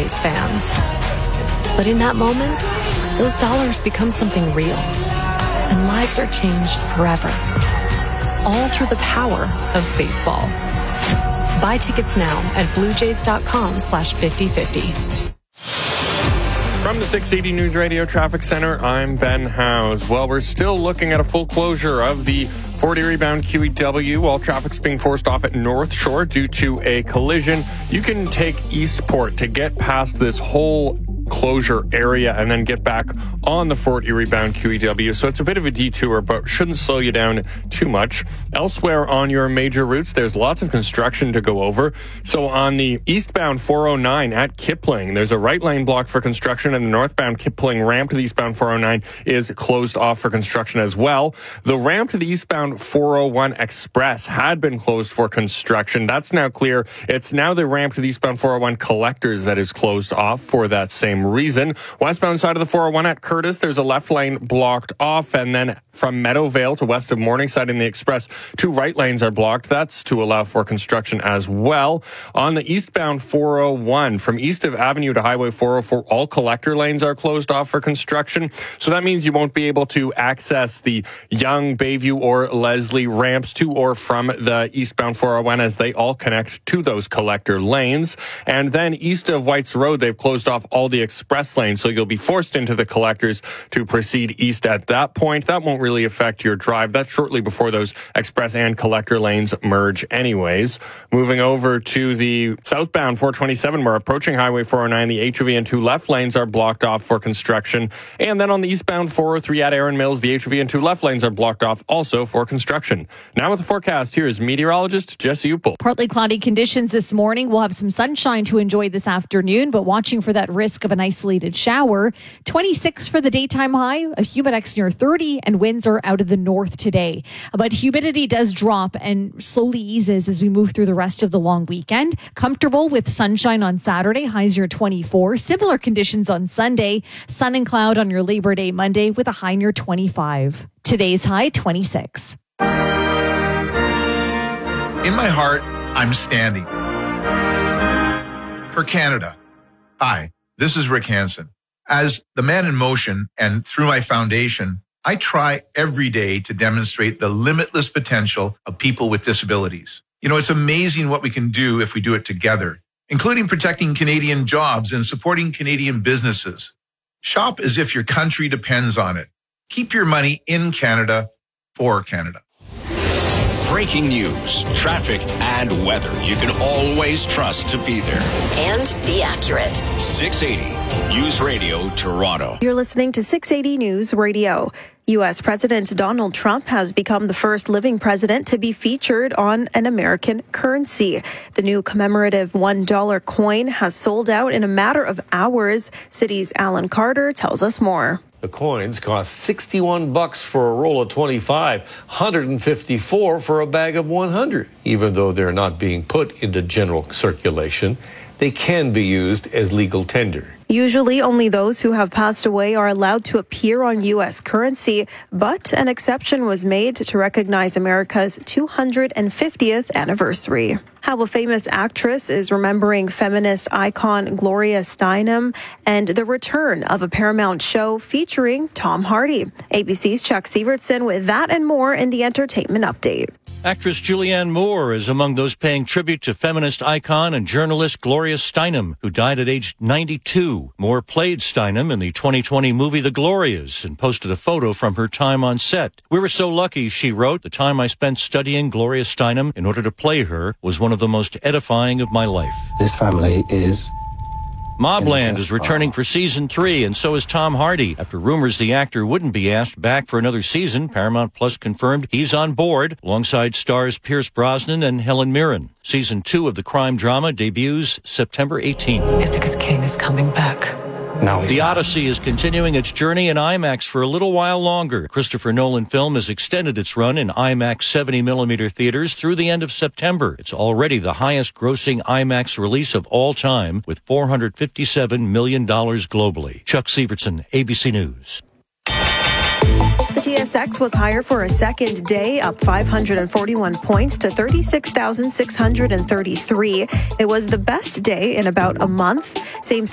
Jays fans. But in that moment, those dollars become something real, and lives are changed forever. All through the power of baseball. Buy tickets now at bluejays.com/5050. From the 680 News Radio Traffic Center, I'm Ben Howes. Well, we're still looking at a full closure of the Fort Erie bound QEW while traffic's being forced off at North Shore due to a collision. You can take Eastport to get past this whole closure area and then get back on the Fort Erie bound QEW. So it's a bit of a detour, but shouldn't slow you down too much. Elsewhere on your major routes, there's lots of construction to go over. So on the eastbound 409 at Kipling, there's a right lane blocked for construction, and the northbound Kipling ramp to the eastbound 409 is closed off for construction as well. The ramp to the eastbound 401 Express had been closed for construction. That's now clear. It's now the ramp to the eastbound 401 Collectors that is closed off for that same reason. Westbound side of the 401 at Curtis, there's a left lane blocked off, and then from Meadowvale to west of Morningside in the Express, 2 right lanes are blocked. That's to allow for construction as well. On the eastbound 401, from east of Avenue to Highway 404, all collector lanes are closed off for construction. So that means you won't be able to access the Young, Bayview, or Leslie ramps to or from the eastbound 401 as they all connect to those collector lanes. And then east of White's Road, they've closed off all the express lanes, so you'll be forced into the collectors to proceed east at that point. That won't really affect your drive. That's shortly before those express and collector lanes merge anyways. Moving over to the southbound 427, we're approaching Highway 409. The HOV and 2 left lanes are blocked off for construction. And then on the eastbound 403 at Erin Mills, the HOV and 2 left lanes are blocked off also for construction. Now with the forecast, here is meteorologist Jesse Upel. Partly cloudy conditions this morning. We'll have some sunshine to enjoy this afternoon, but watching for that risk of an isolated shower. 26 for the daytime high, a humidex near 30, and winds are out of the north today. But humidity does drop and slowly eases as we move through the rest of the long weekend. Comfortable with sunshine on Saturday, highs near 24. Similar conditions on Sunday, sun and cloud on your Labor Day Monday with a high near 25. Today's high, 26. In my heart, I'm standing. For Canada. Hi. This is Rick Hansen. As the Man in Motion and through my foundation, I try every day to demonstrate the limitless potential of people with disabilities. You know, it's amazing what we can do if we do it together, including protecting Canadian jobs and supporting Canadian businesses. Shop as if your country depends on it. Keep your money in Canada for Canada. Breaking news, traffic, and weather you can always trust to be there. And be accurate. 680 News Radio Toronto. You're listening to 680 News Radio. U.S. President Donald Trump has become the first living president to be featured on an American currency. The new commemorative $1 coin has sold out in a matter of hours. City's Alan Carter tells us more. The coins cost $61 for a roll of 25, $154 for a bag of 100. Even though they're not being put into general circulation, they can be used as legal tender. Usually only those who have passed away are allowed to appear on U.S. currency, but an exception was made to recognize America's 250th anniversary. How a famous actress is remembering feminist icon Gloria Steinem, and the return of a Paramount show featuring Tom Hardy. ABC's Chuck Sievertson with that and more in the Entertainment Update. Actress Julianne Moore is among those paying tribute to feminist icon and journalist Gloria Steinem, who died at age 92. Moore played Steinem in the 2020 movie The Glorias and posted a photo from her time on set. "We were so lucky," she wrote. "The time I spent studying Gloria Steinem in order to play her was one of the most edifying of my life." This family is... Mobland is returning for season 3, and so is Tom Hardy. After rumors the actor wouldn't be asked back for another season, Paramount Plus confirmed he's on board, alongside stars Pierce Brosnan and Helen Mirren. Season 2 of the crime drama debuts September 18th. Ithaca's king is coming back. No, The Odyssey is continuing its journey in IMAX for a little while longer. Christopher Nolan film has extended its run in IMAX 70mm theaters through the end of September. It's already the highest-grossing IMAX release of all time, with $457 million globally. Chuck Sievertson, ABC News. The TSX was higher for a second day, up 541 points to 36,633. It was the best day in about a month. Same